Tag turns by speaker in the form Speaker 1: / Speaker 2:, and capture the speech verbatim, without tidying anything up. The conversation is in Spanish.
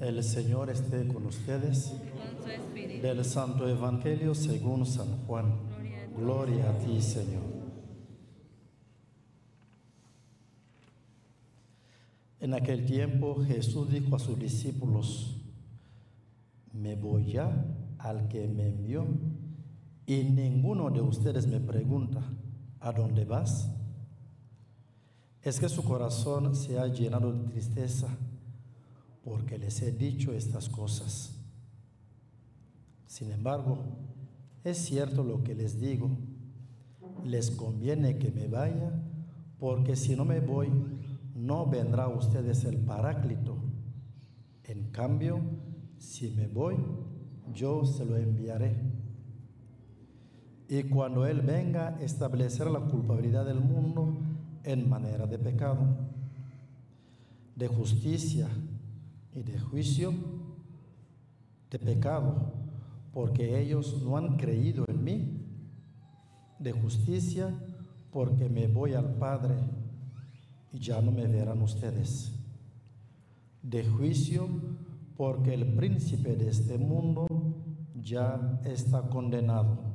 Speaker 1: El Señor esté con ustedes.
Speaker 2: Con su espíritu.
Speaker 1: Del Santo Evangelio según San Juan.
Speaker 2: Gloria a ti.
Speaker 1: Gloria a ti, Señor. En aquel tiempo Jesús dijo a sus discípulos: me voy ya al que me envió, y ninguno de ustedes me pregunta: ¿a dónde vas? Es que su corazón se ha llenado de tristeza, porque les he dicho estas cosas. Sin embargo, es cierto lo que les digo: les conviene que me vaya, porque si no me voy, no vendrá a ustedes el Paráclito. En cambio, si me voy, yo se lo enviaré. Y cuando Él venga, establecerá la culpabilidad del mundo en manera de pecado, de justicia y de juicio. De pecado, porque ellos no han creído en mí; de justicia, porque me voy al Padre y ya no me verán ustedes; de juicio, porque el príncipe de este mundo ya está condenado.